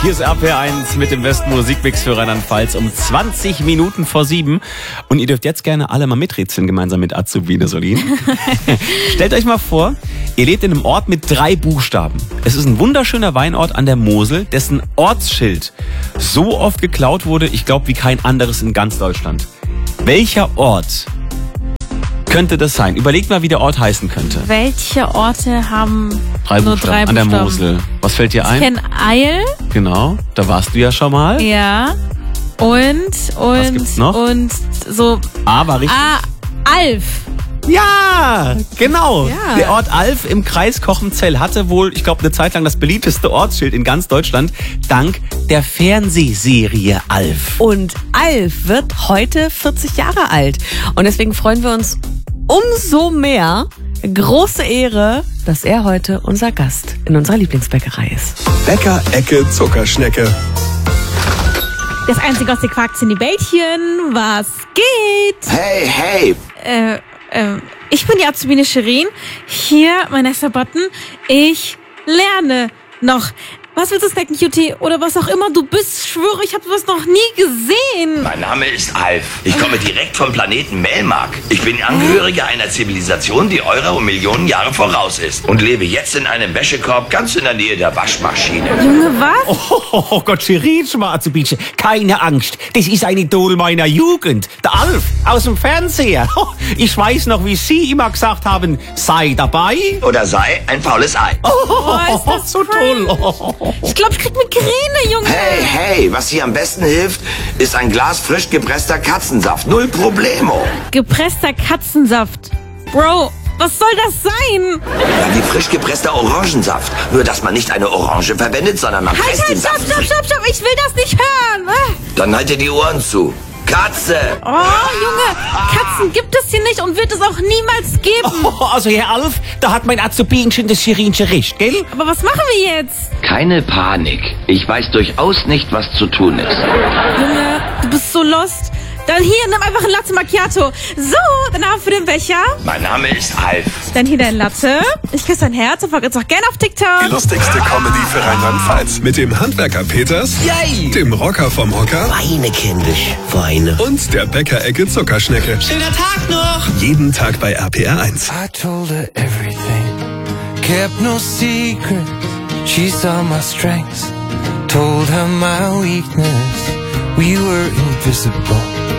Hier ist RPR1 mit dem besten Musikmix für Rheinland-Pfalz um 20 Minuten vor 7. Und ihr dürft jetzt gerne alle mal miträtseln, gemeinsam mit Azubine Solin. Stellt euch mal vor, ihr lebt in einem Ort mit 3 Buchstaben. Es ist ein wunderschöner Weinort an der Mosel, dessen Ortsschild so oft geklaut wurde, ich glaube, wie kein anderes in ganz Deutschland. Welcher Ort könnte das sein? Überlegt mal, wie der Ort heißen könnte. Welche Orte haben Nur 3 Buchstaben an der Mosel. Was fällt dir ein? Ich kenne Eil. Genau, da warst du ja schon mal. Ja. Was gibt's noch? Und so. A war richtig. Alf. Ja, genau. Ja. Der Ort Alf im Kreis Kochenzell hatte wohl, ich glaube, eine Zeit lang das beliebteste Ortsschild in ganz Deutschland, dank der Fernsehserie Alf. Und Alf wird heute 40 Jahre alt. Und deswegen freuen wir uns umso mehr. Große Ehre, dass er heute unser Gast in unserer Lieblingsbäckerei ist. Bäcker-Ecke Zuckerschnecke. Das einzige aus den Quarks sind die Bällchen. Was geht? Hey. Ich bin die Azubine Shirin. Hier mein nächster Button. Ich lerne noch. Was willst du snacken, Cutie? Oder was auch immer du bist. Ich schwöre, ich habe sowas noch nie gesehen. Mein Name ist Alf. Ich komme direkt vom Planeten Melmark. Ich bin Angehöriger einer Zivilisation, die eurer um Millionen Jahre voraus ist. Und lebe jetzt in einem Wäschekorb ganz in der Nähe der Waschmaschine. Junge, was? Oh Gott, Shirin, Schmarzebitsche, keine Angst. Das ist ein Idol meiner Jugend. Der Alf aus dem Fernseher. Ich weiß noch, wie Sie immer gesagt haben, sei dabei. Oder sei ein faules Ei. Ist das so crazy. toll. Ich glaube, ich krieg Migräne, Junge. Hey, was hier am besten hilft, ist ein Glas frisch gepresster Katzensaft. Null Problemo. Gepresster Katzensaft. Bro, was soll das sein? Ja, wie frisch gepresster Orangensaft. Nur, dass man nicht eine Orange verwendet, sondern man presst den Saft. Stopp. Ich will das nicht hören. Dann halt dir die Ohren zu. Katze! Oh, Junge, Katzen gibt es hier nicht und wird es auch niemals geben. Also, Herr Alf, da hat mein Azubinchen das Shirinchen recht, gell? Aber was machen wir jetzt? Keine Panik. Ich weiß durchaus nicht, was zu tun ist. Junge, du bist so lost. Dann hier, nimm einfach ein Latte Macchiato. So, danach für den Becher. Mein Name ist Alf. Dann hier dein Latte. Ich küsse dein Herz und folge jetzt auch gerne auf TikTok. Die lustigste Comedy für Rheinland-Pfalz. Mit dem Handwerker Peters, dem Rocker vom Hocker Weine, kindisch, weine. und der Bäcker-Ecke Zuckerschnecke. Schöner Tag noch! Jeden Tag bei RPR1. I told her everything, kept no secrets. She saw my strengths, told her my weakness. We were invisible,